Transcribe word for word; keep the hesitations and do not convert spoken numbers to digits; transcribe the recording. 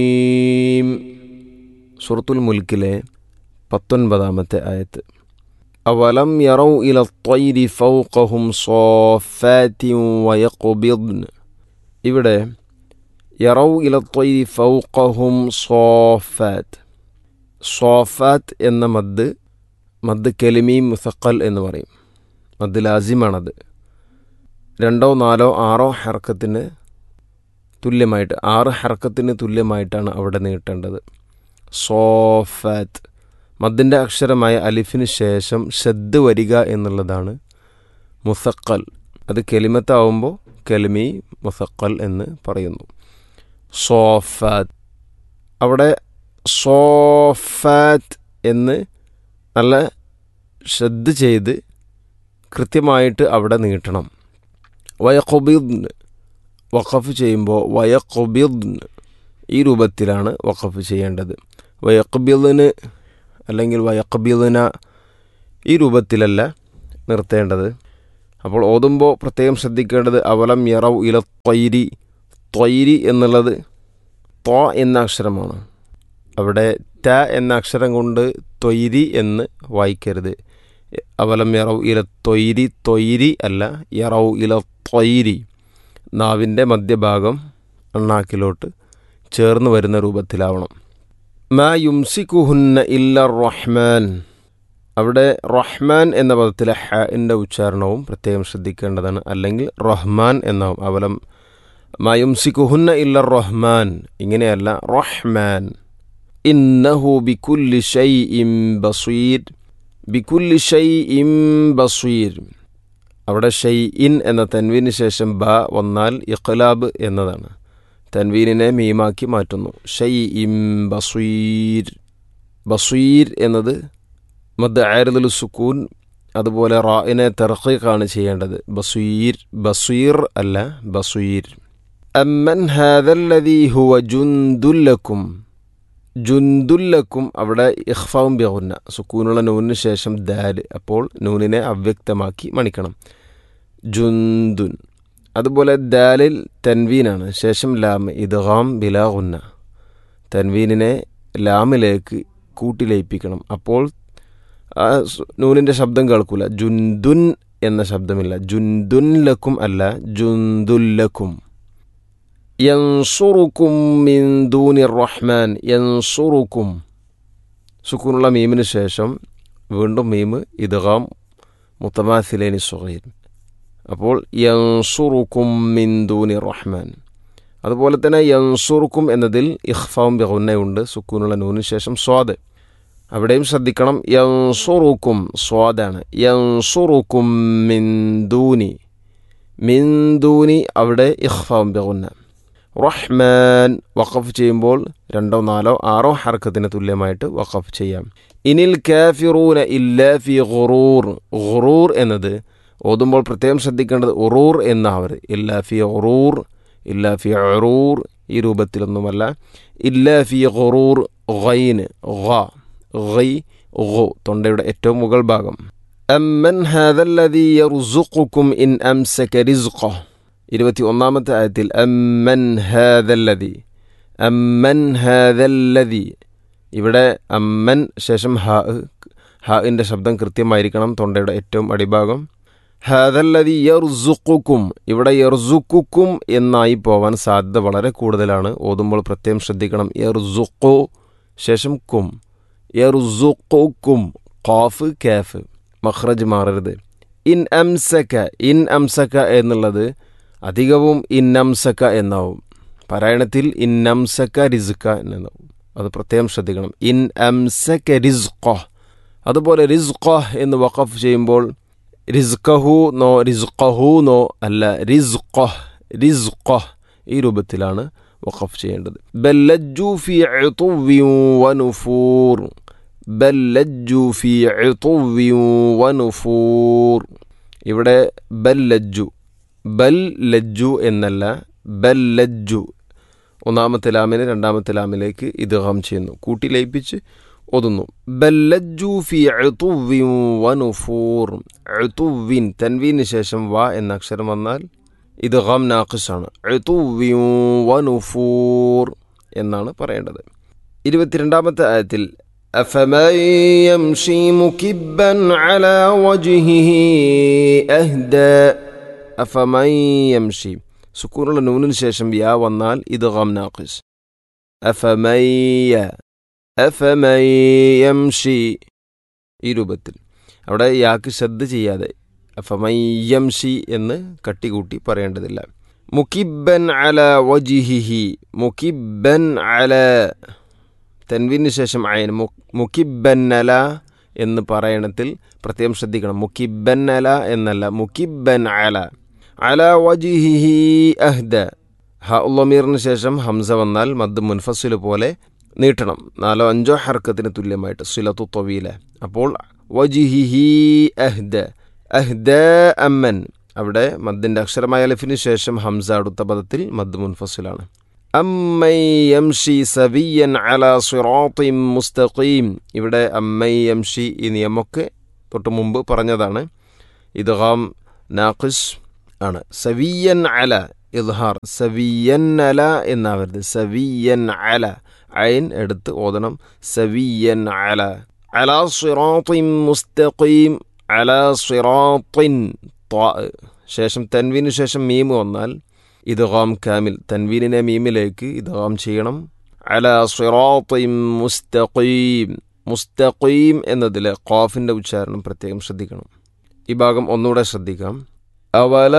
സൂറത്തുൽ മുൽക്കിലെ പത്തൊൻപതാമത്തെ ആയത്ത്. അവലം യറൗ ഇല ത്വയ്രി ഫൗഖഹും സ്വാഫാത്തിൻ വയഖ്ബിദ്ൻ. ഇവിടെ യറൗ ഇല ത്വയ്രി ഫൗഖഹും സ്വാഫാത്ത്. സ്വാഫാത്ത് എന്ന മദ് മദ് കെലിമി മുസഖൽ എന്ന് പറയും. മദ് ലാസിമാണത്. രണ്ടോ നാലോ ആറോ ഹർക്കത്തിന് തുല്യമായിട്ട് ആറ് ഹർക്കത്തിന് തുല്യമായിട്ടാണ് അവിടെ നീട്ടേണ്ടത്. സോഫാത്ത് മദ്ദിൻ്റെ അക്ഷരമായ അലിഫിന് ശേഷം ഷദ് വരിക എന്നുള്ളതാണ് മുസഖൽ. അത് കെലിമത്താവുമ്പോൾ കെലിമി മുസഖൽ എന്ന് പറയുന്നു. സോഫാത്ത് അവിടെ സോഫാത്ത് എന്ന് നല്ല ഷദ് ചെയ്ത് കൃത്യമായിട്ട് അവിടെ നീട്ടണം. വയഖ്ബിദ്ൻ വഖഫ് ചെയ്യുമ്പോൾ വയഖ്ബിദ്ൻ ഈ രൂപത്തിലാണ് വഖഫ് ചെയ്യേണ്ടത്. വയഖ്ബിദ്ന് അല്ലെങ്കിൽ വയഖ്ബിദ്ന ഈ രൂപത്തിലല്ല നിർത്തേണ്ടത്. അപ്പോൾ ഓതുമ്പോൾ പ്രത്യേകം ശ്രദ്ധിക്കേണ്ടത് അവലം യറൗ ഇല ത്വയ്രി. ത്വയ്രി എന്നുള്ളത് ത്വ എന്ന അക്ഷരമാണ്. അവിടെ ത എന്ന അക്ഷരം കൊണ്ട് ത്വയ്രി എന്ന് വായിക്കരുത്. അവലം യറൗ ഇല ത്വയ്രി, ത്വയ്രി അല്ല, യറൗ ഇല ത്വയ്രി. നാവിൻ്റെ മധ്യഭാഗം അണ്ണാക്കിലോട്ട് ചേർന്ന് വരുന്ന രൂപത്തിലാവണം. മാ യുംസിക്കുഹുന്ന ഇല്ല റഹ്മാൻ. അവിടെ റഹ്മാൻ എന്ന പദത്തിലെ ഹൻ്റെ ഉച്ചാരണവും പ്രത്യേകം ശ്രദ്ധിക്കേണ്ടതാണ്. അല്ലെങ്കിൽ റഹ്മാൻ എന്നാവും. അവലം മാ യുംസിക്കുഹുന്ന ഇല്ല റഹ്മാൻ, ഇങ്ങനെയല്ല, റഹ്മാൻ. ഇന്നഹു ബികുല്ലി ഷൈഇൻ ബസീർ. ബികുല്ലി ഷൈഇൻ ബസീർ. അവിടെ ഷൈഇൻ എന്ന തൻവീന് ശേഷം ബ വന്നാൽ ഇഖ്ലാബ് എന്നതാണ്. തൻവീനിനെ മീമാക്കി മാറ്റുന്നു. ഷൈഇൻ ബസീർ. ബസീർ എന്നത് മദ് ആരിദുൽ സുക്കൂൻ, അതുപോലെ റാഇനെ തർഖീഖാണ് ചെയ്യേണ്ടത്. ബസീർ ബസീർ അല്ല, ബസീർ. അമ്മൻ ഹാദല്ലദീ ഹുവ ജുൻദുല്ലക്കും. ജുൻദുല്ലക്കും അവിടെ ഇഖ്ഫാഉം ബിഗുന്ന, സുക്കൂനുള്ള നൂനിന് ശേഷം ദാല്, അപ്പോൾ നൂനിനെ അവ്യക്തമാക്കി മണിക്കണം. ജുന്ദുൻ. അതുപോലെ ദാലിൽ തൻവീനാണ്, ശേഷം ലാം, ഇദ്ഗാം ബിലാ ഗുന്ന. തൻവീനിനെ ലാമിലേക്ക് കൂട്ടിലയിപ്പിക്കണം. അപ്പോൾ ആ നൂനിൻ്റെ ശബ്ദം കേൾക്കൂല. ജുന്ദുൻ എന്ന ശബ്ദമില്ല. ജുന്ദുൻ ലക്കും അല്ല, ജുന്ദുല്ലക്കും. യൻസുറുക്കും മിൻ ദൂനി റഹ്മാൻ. യൻസുറുക്കും സുക്കൂനുള്ള മീമിന് ശേഷം വീണ്ടും മീമ് ഇദ്ഗാം മുത്തമാസിലൈനി സ്വഗീർ. അപ്പോൾ യൻസുറുക്കും മിൻ ദൂനി റഹ്മാൻ. അതുപോലെ തന്നെ യൻസുറുക്കും എന്നതിൽ ഇഖ്ഫാഉം ബിഗുന്നയുണ്ട്, സുക്കൂനുള്ള നൂനിന് ശേഷം സ്വാദ്. അവിടെയും ശ്രദ്ധിക്കണം. യൻസുറുക്കും സ്വാദാണ്. യൻസുറുക്കും മിൻ ദൂനി. മിൻ ദൂനി അവിടെ ഇഖ്ഫാഉം ബിഗുന്ന. റഹ്മാൻ വഖഫ് ചെയ്യുമ്പോൾ രണ്ടോ നാലോ ആറോ ഹർക്കത്തിന് തുല്യമായിട്ട് വഖഫ് ചെയ്യാം. ഇനിൽ കാഫിറൂന ഇല്ലാ ഫി ഗുറൂർ. ഗുറൂർ എന്നത് ഓതുമ്പോൾ പ്രത്യേകം ശ്രദ്ധിക്കേണ്ടത് ഉറൂർ എന്നാവരുത്. ഇല്ലാ ഫി ഉറൂർ, ഇല്ലാ ഫി ഉറൂർ ഈ രൂപത്തിലൊന്നുമല്ല. ഇല്ലാ ഫി ഗുറൂർ. ഗൈന് ഗ ഗൈ ഗു തൊണ്ടയുടെ ഏറ്റവും മുകൾ ഭാഗം. അമ്മൻ ഹാദല്ലദീ യർസുഖുക്കും ഇൻ അംസക റിസ്ഖഹ്. ഇരുപത്തി ഒന്നാമത്തെ ആയത്തിൽ അമ്മൻ ഹാദല്ലദീ. അമ്മൻ ഹാദല്ലദീ. ഇവിടെ അമ്മൻ ശേഷം ഹ, ഹാഇൻ്റെ ശബ്ദം കൃത്യമായിരിക്കണം, തൊണ്ടയുടെ ഏറ്റവും അടിഭാഗം. ഹാദല്ലദീ യർസുഖുക്കും. ഇവിടെ യർസുഖുക്കും എന്നായി പോവാൻ സാധ്യത വളരെ കൂടുതലാണ്. ഓതുമ്പോൾ പ്രത്യേകം ശ്രദ്ധിക്കണം. യർസുഖു ശേഷം കും. യർസുഖുക്കും. ഖാഫ് കാഫ് മഖ്റജ് മാറരുത്. ഇൻ അംസക. ഇൻ അംസക എന്നുള്ളത് അധികവും ഇന്നംസക എന്നാവും. പാരായണത്തിൽ ഇന്നംസക റിസ്ക എന്നാവും. അത് പ്രത്യേകം ശ്രദ്ധിക്കണം. ഇൻ അംസക റിസ്ഖഹ്. അതുപോലെ റിസ്ഖഹ് എന്ന് വഖഫ് ചെയ്യുമ്പോൾ റിസ്ഖഹു നോ റിസ്ഖഹു നോ അല്ല, റിസ്ഖഹ് റിസ്ഖഹ് ഈ രൂപത്തിലാണ് വഖഫ് ചെയ്യേണ്ടത്. ബല്ലജ്ജു ഫി ഉതുവ്വിൻ വനുഫൂർ. ബല്ലജ്ജു ഫി ഉതുവ്വിൻ വനുഫൂർ. ഇവിടെ ബല്ലജ്ജു, ബൽ ലജ്ജു എന്നല്ല, ബല്ലജ്ജു. ഒന്നാമത്തെ ലാമിനെ രണ്ടാമത്തെ ലാമിലേക്ക് ഇദ്ഗാം ചെയ്യുന്നു, കൂട്ടി ലയിപ്പിച്ച് ഓതുന്നു. ബല്ലജ്ജു ഫി ഉതുവ്വിൻ വനുഫൂർ. ഉതുവ്വിൻ തൻവീന് ശേഷം വ എന്ന അക്ഷരം വന്നാൽ ഇദ്ഗാം നാഖിസാണ്. ഉതുവ്വിൻ വനുഫൂർ. എന്നാണ് പറയേണ്ടത്. ഇരുപത്തിരണ്ടാമത്തെ ആയത്തിൽ أفمن يمشي مكبا على وجهه أهدى أفمن يمشي സുക്കൂനുള്ള നൂനിന് ശേഷം യാ വന്നാൽ ഇദ്ഗാം നാഖിസ്. أفمن أفمن يمشي ഈ രൂപത്തിൽ അവിടെ യാക്ക് ശ്രദ്ധ ചെയ്യാതെ أفمن يمشي എന്ന് കട്ടികൂട്ടി പറയേണ്ടതില്ല. മുകിബ്ബൻ അല വജിഹിഹി മുകിബ്ബൻ അല തൻവീന് ശേഷം അയൻ മുകിബ്ബന്നല എന്ന് പറയണത്തിൽ പ്രത്യേകം ശ്രദ്ധിക്കണം. മുകിബ്ബന്നല എന്നല്ല, മുകിബ്ബൻ അല അല വജിഹിഹി അഹ്ദ. ഹ ഉള്ളമീറിന് ശേഷം ഹംസ വന്നാൽ മദ് മുൻഫസിൽ പോലെ നീട്ടണം, നാലോ അഞ്ചോ ഹർക്കത്തിന് തുല്യമായിട്ട് സിലത്തു ത്വവീല. അപ്പോൾ വജിഹിഹി അഹ്ദ അഹ്ദ അമ്മൻ, അവിടെ മദ്ദിൻ്റെ അക്ഷരമായ അലിഫിന് ശേഷം ഹംസ അടുത്ത പദത്തിൽ മദ് മുൻഫസിലാണ്. അമ്മൈ യംഷി സവിയൻ അല സിറാത്തിൻ മുസ്തഖീം. ഇവിടെ അമ്മൈ യംഷി ഈ നിയമമൊക്കെ തൊട്ട് മുമ്പ് പറഞ്ഞതാണ്. ഇദ്ഗാം നാഖിസ് ആണ്. സവിയൻ അല ഇദ്ഹാർ, സവിയൻ അല എന്നാവരുത്, സവിയൻ അല ഐൻ എടുത്ത് ഓതണം. സവിയൻ അല അല സിറാത്തിൻ മുസ്തഖീം അല സിറാത്തിൻ ത്വാ ശേഷം തൻവീന് ശേഷം മീം വന്നാൽ ഇദ്ഗാം കാമിൽ, തൻവീനിനെ മീമിലേക്ക് ഇദ്ഗാം ചെയ്യണം. അലാ സിറാത്തിൻ മുസ്തഖീം. മുസ്തഖീം എന്നതിൽ ഖാഫിൻ്റെ ഉച്ചാരണം പ്രത്യേകം ശ്രദ്ധിക്കണം. ഈ ഭാഗം ഒന്നുകൂടെ ശ്രദ്ധിക്കാം. അവല